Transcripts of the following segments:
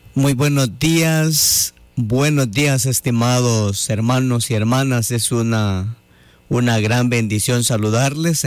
Muy buenos días estimados hermanos y hermanas. Es una gran bendición saludarles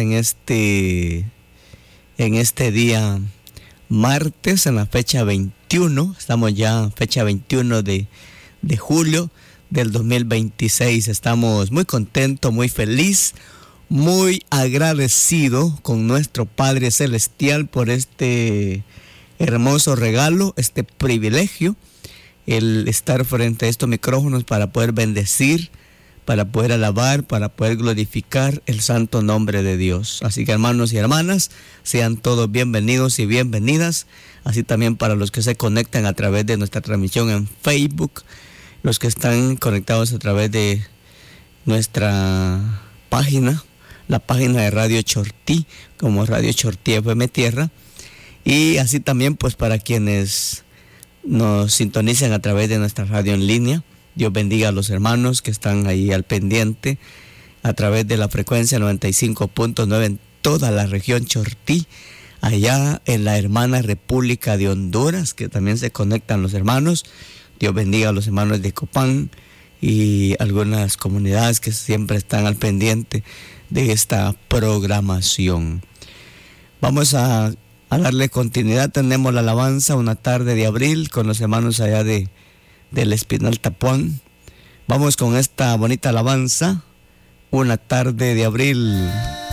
en este día martes, en la fecha 21. Estamos ya fecha 21 de julio del 2026. Estamos muy contentos, muy feliz, muy agradecido con nuestro Padre Celestial por este hermoso regalo, este privilegio, el estar frente a estos micrófonos para poder bendecir, para poder alabar, para poder glorificar el santo nombre de Dios. Así que hermanos y hermanas, sean todos bienvenidos y bienvenidas, así también para los que se conectan a través de nuestra transmisión en Facebook, los que están conectados a través de nuestra página, la página de Radio Chortí, como Radio Chortí FM Tierra. Y así también pues para quienes nos sintonizan a través de nuestra radio en línea. Dios bendiga a los hermanos que están ahí al pendiente a través de la frecuencia 95.9 en toda la región Chortí, allá en la hermana República de Honduras, que también se conectan los hermanos. Dios bendiga a los hermanos de Copán y algunas comunidades que siempre están al pendiente de esta programación. Vamos a darle continuidad. Tenemos la alabanza Una tarde de abril con los hermanos allá del Espinal Tapuán. Vamos con esta bonita alabanza, Una tarde de abril.